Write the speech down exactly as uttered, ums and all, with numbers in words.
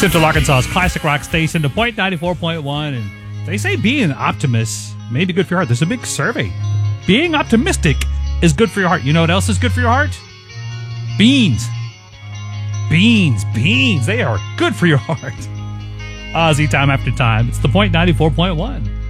Central Arkansas's classic rock station, the Point ninety-four point one. And they say being an optimist may be good for your heart. There's a big survey. Being optimistic is good for your heart. You know what else is good for your heart? Beans. Beans. Beans. They are good for your heart. Ozzy, time after time. It's the Point ninety-four point one.